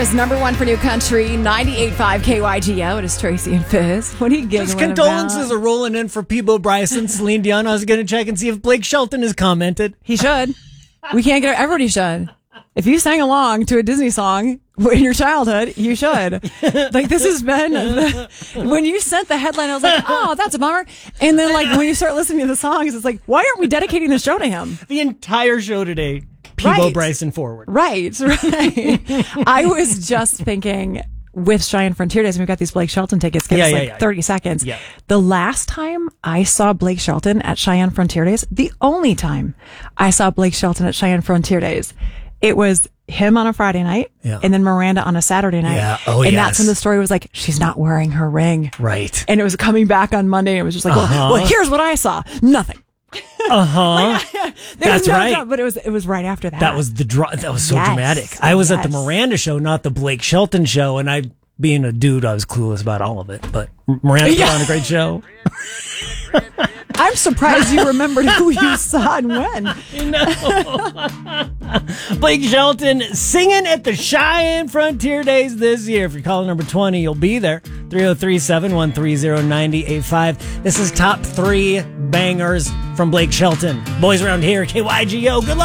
America's number one for new country, 98.5 KYGO. It is Tracy and Fizz. What are you giggling Just condolences about? are rolling in for Peebo Bryson, Celine Dion. I was going to check and see if Blake Shelton has commented. He should. We can't get everybody should. If you sang along to a Disney song in your childhood, you should. Like, this has been, when you sent the headline, I was like, oh, that's a bummer. And then, like, when you start listening to the songs, it's like, why aren't we dedicating the show to him? The entire show today, Peebo Bryson forward. Right. I was just thinking, with Cheyenne Frontier Days, we've got these Blake Shelton tickets. Give us 30 seconds. Yeah. The last time I saw Blake Shelton at Cheyenne Frontier Days, the only time I saw Blake Shelton at Cheyenne Frontier Days, it was him on a Friday night and then Miranda on a Saturday night. Yeah. Oh, and yes. that's when the story was like, she's not wearing her ring. Right. And it was coming back on Monday. And it was just like, well, here's what I saw. Nothing. That's right. But it was right after that. That was that was so dramatic. I was at the Miranda show, not the Blake Shelton show, and I, being a dude, I was clueless about all of it. But Miranda put on a great show. I'm surprised you remembered who you saw and when. Blake Shelton singing at the Cheyenne Frontier Days this year. If you're calling number 20, you'll be there. 303-713-0985. This is top 3 bangers from Blake Shelton. Boys around here, KYGO. Good luck.